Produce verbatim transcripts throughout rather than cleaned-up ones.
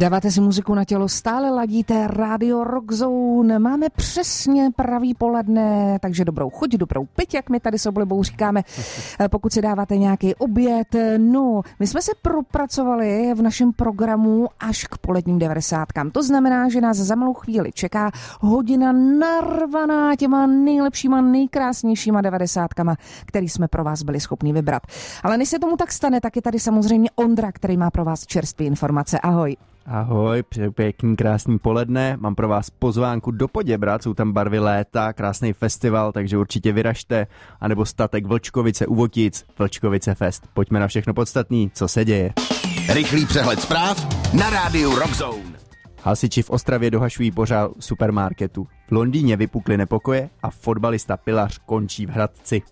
Dáváte si muziku na tělo, stále ladíte Radio Rock Zone. Máme přesně pravý poledne, takže dobrou chuť, dobrou piť, jak my tady s oblibou říkáme, pokud si dáváte nějaký oběd. No, my jsme se propracovali v našem programu až k poledním devadesátkám. To znamená, že nás za malou chvíli čeká hodina narvaná těma nejlepšíma, nejkrásnějšíma devadesátkama, který jsme pro vás byli schopni vybrat. Ale než se tomu tak stane, tak je tady samozřejmě Ondra, který má pro vás čerstvé informace. Ahoj. Ahoj, přeju pěkný, krásný poledne. Mám pro vás pozvánku do Poděbrad, jsou tam barvy léta, krásný festival, takže určitě vyražte, anebo statek Vlčkovice u Votic, Vlčkovice Fest. Pojďme na všechno podstatný, co se děje. Rychlý přehled zpráv na rádiu Rock Zone. Hasiči v Ostravě dohašují požár supermarketu. V Londýně vypukly nepokoje a fotbalista Pilař končí v Hradci.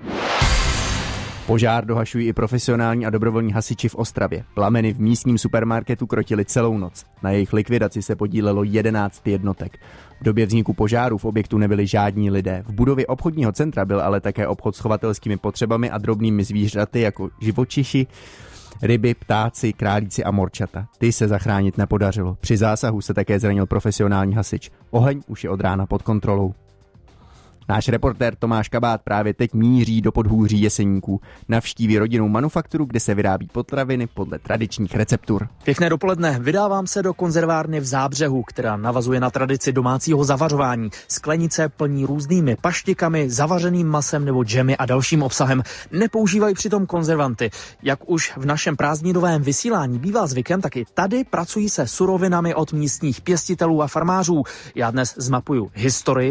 Požár dohašují i profesionální a dobrovolní hasiči v Ostravě. Plameny v místním supermarketu krotily celou noc. Na jejich likvidaci se podílelo jedenáct jednotek. V době vzniku požáru v objektu nebyli žádní lidé. V budově obchodního centra byl ale také obchod s chovatelskými potřebami a drobnými zvířaty jako živočiši, ryby, ptáci, králíci a morčata. Ty se zachránit nepodařilo. Při zásahu se také zranil profesionální hasič. Oheň už je od rána pod kontrolou. Náš reportér Tomáš Kabát právě teď míří do Podhůří Jeseníků. Navštíví rodinnou manufakturu, kde se vyrábí potraviny podle tradičních receptur. Pěkné dopoledne. Vydávám se do konzervárny v Zábřehu, která navazuje na tradici domácího zavařování. Sklenice plní různými paštikami, zavařeným masem nebo džemy a dalším obsahem. Nepoužívají přitom konzervanty. Jak už v našem prázdninovém vysílání bývá zvykem, tak i tady pracují se surovinami od místních pěstitelů a farmářů. Já dnes zmapuju historii